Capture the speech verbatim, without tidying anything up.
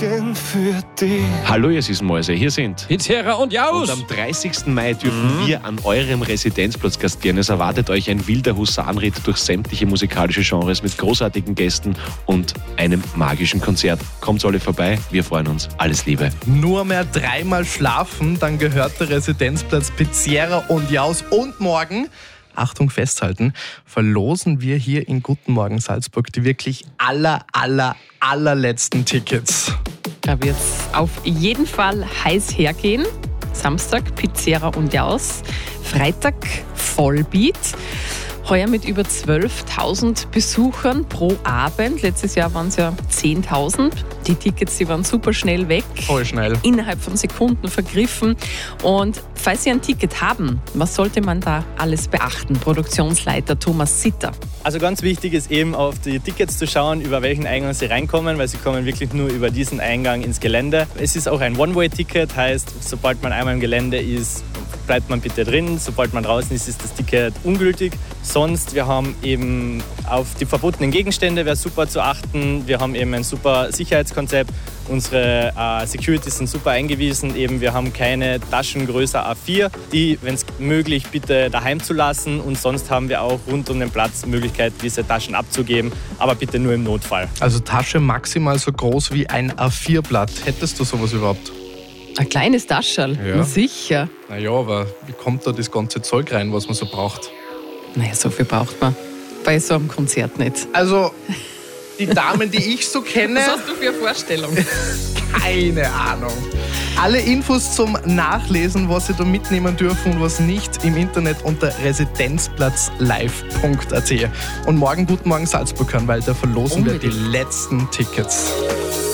Morgen für dich. Hallo, ihr süßen Mäuse, hier sind Pizzera und Jaus. Und am dreißigsten Mai dürfen mhm. wir an eurem Residenzplatz gastieren. Es erwartet euch ein wilder Husarenritt durch sämtliche musikalische Genres mit großartigen Gästen und einem magischen Konzert. Kommt alle vorbei, wir freuen uns. Alles Liebe. Nur mehr dreimal schlafen, dann gehört der Residenzplatz Pizzera und Jaus. Und morgen, Achtung festhalten, verlosen wir hier in Guten Morgen Salzburg die wirklich aller, aller, allerletzten Tickets. Da wird es auf jeden Fall heiß hergehen. Samstag Pizzera und Jaus, Freitag Vollbeat. Heuer mit über zwölftausend Besuchern pro Abend. Letztes Jahr waren es ja zehntausend. Die Tickets, die waren super schnell weg. Voll schnell. Innerhalb von Sekunden vergriffen. Und falls Sie ein Ticket haben, was sollte man da alles beachten? Produktionsleiter Thomas Sitter. Also ganz wichtig ist eben auf die Tickets zu schauen, über welchen Eingang Sie reinkommen, weil Sie kommen wirklich nur über diesen Eingang ins Gelände. Es ist auch ein One-Way-Ticket, heißt, sobald man einmal im Gelände ist, bleibt man bitte drin. Sobald man draußen ist, ist das Ticket ungültig. Sonst, wir haben eben auf die verbotenen Gegenstände, wäre super zu achten. Wir haben eben ein super Sicherheitskonzept. Unsere äh, Securities sind super eingewiesen. Eben, wir haben keine Taschen größer A vier, die, wenn es möglich, bitte daheim zu lassen. Und sonst haben wir auch rund um den Platz Möglichkeit, diese Taschen abzugeben, aber bitte nur im Notfall. Also Tasche maximal so groß wie ein A vier Blatt. Hättest du sowas überhaupt? Ein kleines Taschel, Ja. na sicher. Naja, aber wie kommt da das ganze Zeug rein, was man so braucht? Naja, so viel braucht man bei so einem Konzert nicht. Also, die Damen, die ich so kenne, Was hast du für eine Vorstellung? keine Ahnung. Alle Infos zum Nachlesen, was Sie da mitnehmen dürfen und was nicht, im Internet unter residenzplatzlive punkt a t. Und morgen Guten Morgen Salzburg hören, weil da verlosen wir die Unbedingt. letzten Tickets.